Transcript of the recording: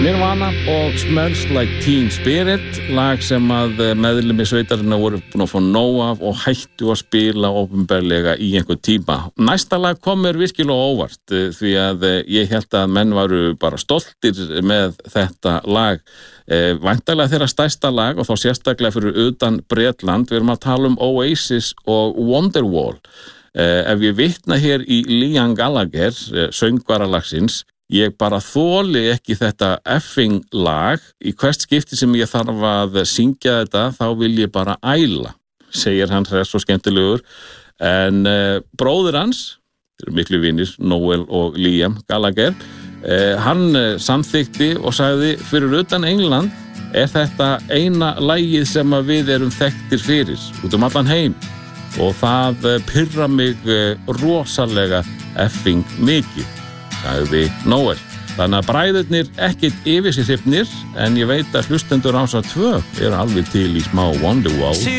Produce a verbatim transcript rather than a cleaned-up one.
Nirvana og Smells Like Teen Spirit, lag sem að meðlimi sveitarinnar voru búin að fá nóg af og hættu að spila opinberlega í einhver tíma. Næsta lag kom mér virkilega óvart því að ég hélt að menn varu bara stoltir með þetta lag. Væntanlega þeirra stærsta lag og þá sérstaklega fyrir utan Bretland, við erum að tala um Oasis og Wonderwall. Ef ég vitna hér í Liam Gallagher, söngvaralagsins, ég bara þoli ekki þetta effing lag. Í hvert skipti sem ég þarf að syngja þetta, þá vil ég bara æla, segir hann hress og skemmtilegur. En uh, bróðir hans, þeir eru miklu vinir, Noel og Liam Gallagher, uh, hann uh, samþykti og sagði, fyrir utan England er þetta eina lagið sem að við erum þekktir fyrir, út um allan heim. Og það uh, pirra mig uh, rosalega effing mikið. Sagði Noel. Þannig að bræðurnir ekkert yfir sér hrifnir, en ég veit að hlustendur Rásar tvö eru alveg til í smá Wonderwall.